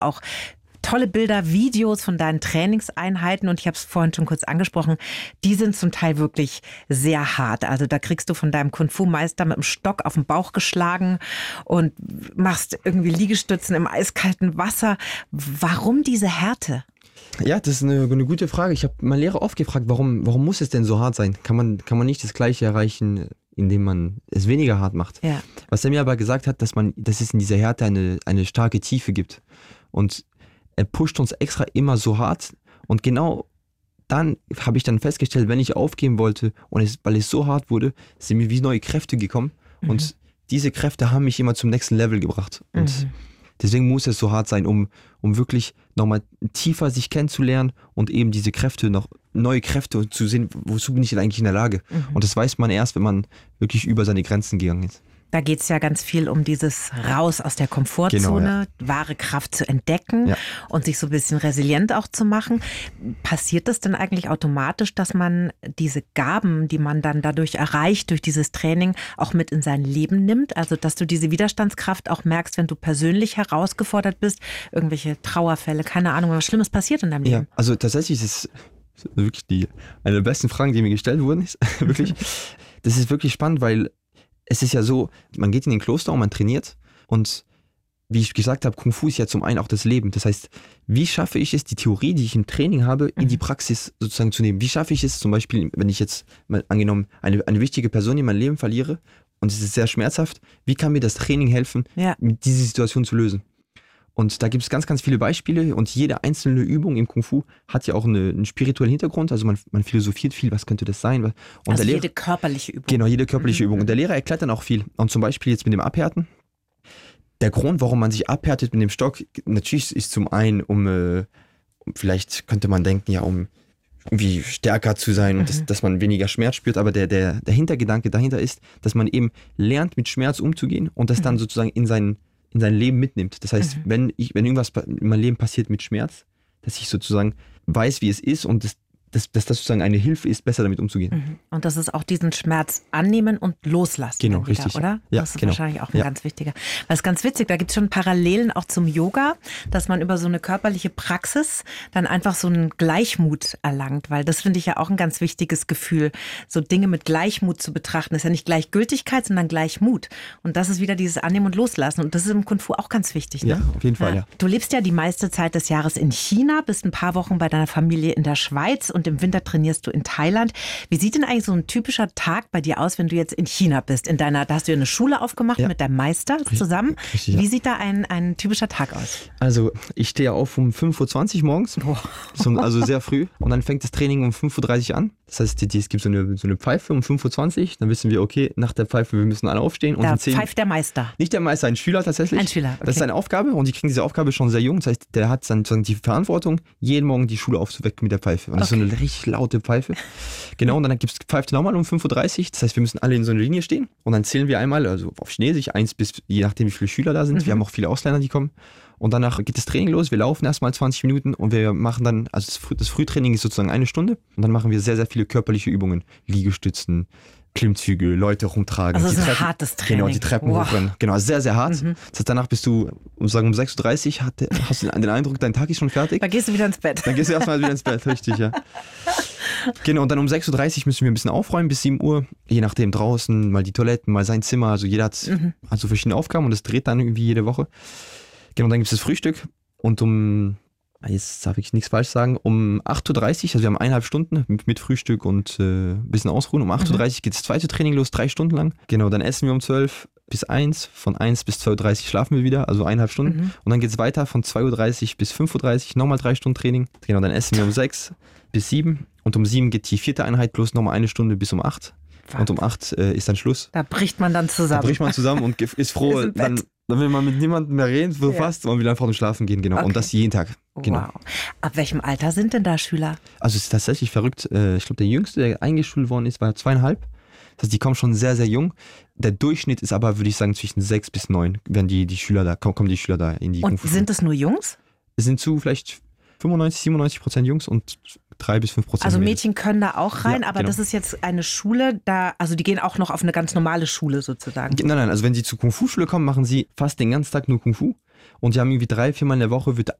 auch tolle Bilder, Videos von deinen Trainingseinheiten und ich habe es vorhin schon kurz angesprochen, die sind zum Teil wirklich sehr hart. Also da kriegst du von deinem Kung-Fu-Meister mit dem Stock auf den Bauch geschlagen und machst irgendwie Liegestützen im eiskalten Wasser. Warum diese Härte? Ja, das ist eine gute Frage. Ich habe meinen Lehrer oft gefragt, warum muss es denn so hart sein? Kann man nicht das Gleiche erreichen, indem man es weniger hart macht? Ja. Was er mir aber gesagt hat, dass es in dieser Härte eine starke Tiefe gibt. Und er pusht uns extra immer so hart und genau dann habe ich dann festgestellt, wenn ich aufgeben wollte und weil es so hart wurde, sind mir wie neue Kräfte gekommen und diese Kräfte haben mich immer zum nächsten Level gebracht und deswegen muss es so hart sein, um wirklich nochmal tiefer sich kennenzulernen und eben diese Kräfte, noch neue Kräfte zu sehen, wozu bin ich denn eigentlich in der Lage? Und das weiß man erst, wenn man wirklich über seine Grenzen gegangen ist. Da geht es ja ganz viel um dieses Raus aus der Komfortzone, wahre Kraft zu entdecken und sich so ein bisschen resilient auch zu machen. Passiert das denn eigentlich automatisch, dass man diese Gaben, die man dann dadurch erreicht, durch dieses Training, auch mit in sein Leben nimmt? Also, dass du diese Widerstandskraft auch merkst, wenn du persönlich herausgefordert bist, irgendwelche Trauerfälle, keine Ahnung, was Schlimmes passiert in deinem Leben? Ja, also tatsächlich ist es wirklich eine der besten Fragen, die mir gestellt wurden. Wirklich. Das ist wirklich spannend, weil es ist ja so, man geht in den Kloster und man trainiert und wie ich gesagt habe, Kung Fu ist ja zum einen auch das Leben. Das heißt, wie schaffe ich es, die Theorie, die ich im Training habe, in die Praxis sozusagen zu nehmen? Wie schaffe ich es zum Beispiel, wenn ich jetzt mal angenommen eine wichtige Person in meinem Leben verliere und es ist sehr schmerzhaft, wie kann mir das Training helfen, mit dieser Situation zu lösen? Und da gibt es ganz, ganz viele Beispiele und jede einzelne Übung im Kung Fu hat ja auch einen spirituellen Hintergrund. Also man philosophiert viel, was könnte das sein? Und also jede körperliche Übung. Genau, jede körperliche Übung. Und der Lehrer erklärt dann auch viel. Und zum Beispiel jetzt mit dem Abhärten. Der Grund, warum man sich abhärtet mit dem Stock, natürlich ist zum einen, um vielleicht könnte man denken, ja, um irgendwie stärker zu sein und dass man weniger Schmerz spürt. Aber der Hintergedanke dahinter ist, dass man eben lernt, mit Schmerz umzugehen und das dann sozusagen in sein Leben mitnimmt. Das heißt, wenn irgendwas in meinem Leben passiert mit Schmerz, dass ich sozusagen weiß, wie es ist und dass das sozusagen eine Hilfe ist, besser damit umzugehen. Und das ist auch diesen Schmerz annehmen und loslassen. Genau, wieder, richtig. Oder? Ja, das ist wahrscheinlich auch ein ganz wichtiger. Weil es ist ganz witzig, da gibt es schon Parallelen auch zum Yoga, dass man über so eine körperliche Praxis dann einfach so einen Gleichmut erlangt, weil das finde ich ja auch ein ganz wichtiges Gefühl, so Dinge mit Gleichmut zu betrachten. Das ist ja nicht Gleichgültigkeit, sondern Gleichmut. Und das ist wieder dieses Annehmen und Loslassen. Und das ist im Kung Fu auch ganz wichtig. Ne? Ja, auf jeden Fall, ja. Du lebst ja die meiste Zeit des Jahres in China, bist ein paar Wochen bei deiner Familie in der Schweiz und im Winter trainierst du in Thailand. Wie sieht denn eigentlich so ein typischer Tag bei dir aus, wenn du jetzt in China bist? Da hast du ja eine Schule aufgemacht mit deinem Meister zusammen. Richtig, Wie sieht da ein typischer Tag aus? Also ich stehe auf um 5.20 Uhr morgens, also sehr früh. Und dann fängt das Training um 5.30 Uhr an. Das heißt, es gibt so eine Pfeife um 5.20 Uhr. Dann wissen wir, okay, nach der Pfeife, wir müssen alle aufstehen. Und da pfeift der Meister? Nicht der Meister, ein Schüler tatsächlich. Ein Schüler, okay. Das ist seine Aufgabe und die kriegen diese Aufgabe schon sehr jung. Das heißt, der hat dann sozusagen die Verantwortung, jeden Morgen die Schule aufzuwecken mit der Pfeife. Und das ist so eine richtig laute Pfeife. Genau, und dann pfeift nochmal um 5.30 Uhr. Das heißt, wir müssen alle in so einer Linie stehen. Und dann zählen wir einmal, also auf Chinesisch, 1 bis, je nachdem wie viele Schüler da sind. Wir haben auch viele Ausländer, die kommen. Und danach geht das Training los. Wir laufen erstmal 20 Minuten und wir machen dann, also das Frühtraining ist sozusagen 1 Stunde. Und dann machen wir sehr, sehr viele körperliche Übungen. Liegestützen, Klimmzüge, Leute rumtragen. Also so ein hartes Training. Genau, die Treppen hochrennen. Genau, sehr, sehr hart. Das heißt, danach bist du, sagen um 6.30 Uhr, hast du den Eindruck, dein Tag ist schon fertig. Dann gehst du wieder ins Bett. Dann gehst du erstmal wieder ins Bett, richtig, ja. Genau, und dann um 6.30 Uhr müssen wir ein bisschen aufräumen bis 7 Uhr. Je nachdem draußen, mal die Toiletten, mal sein Zimmer. Also jeder hat so verschiedene Aufgaben und das dreht dann irgendwie jede Woche. Genau, dann gibt es das Frühstück und jetzt darf ich nichts falsch sagen, um 8.30 Uhr, also wir haben 1,5 Stunden mit Frühstück und ein bisschen ausruhen. Um 8.30 Uhr geht das zweite Training los, 3 Stunden lang. Genau, dann essen wir um 12 bis 1, von 1 bis 2.30 Uhr schlafen wir wieder, also 1,5 Stunden. Und dann geht es weiter von 2.30 Uhr bis 5.30 Uhr, nochmal 3 Stunden Training. Genau, dann essen wir um 6 bis 7 und um 7 geht die 4. Einheit plus nochmal 1 Stunde bis um 8. Und um 8 ist dann Schluss. Da bricht man dann zusammen. Da bricht man zusammen und ist froh, dann will man mit niemandem mehr reden, so fast, und will einfach nur schlafen gehen, genau. Okay. Und das jeden Tag. Genau. Wow. Ab welchem Alter sind denn da Schüler? Also es ist tatsächlich verrückt. Ich glaube, der Jüngste, der eingeschult worden ist, war 2,5. Das heißt, die kommen schon sehr, sehr jung. Der Durchschnitt ist aber, würde ich sagen, zwischen 6 bis 9, wenn die Schüler da kommen die Schüler da in die Und sind es nur Jungs? Es sind vielleicht 95-97% Jungs und 3 bis 5%. Also Mädchen können da auch rein, ja, aber genau. Das ist jetzt eine Schule, also die gehen auch noch auf eine ganz normale Schule sozusagen. Nein, also wenn sie zur Kung-Fu-Schule kommen, machen sie fast den ganzen Tag nur Kung-Fu. Und die haben irgendwie 3-4 Mal in der Woche wird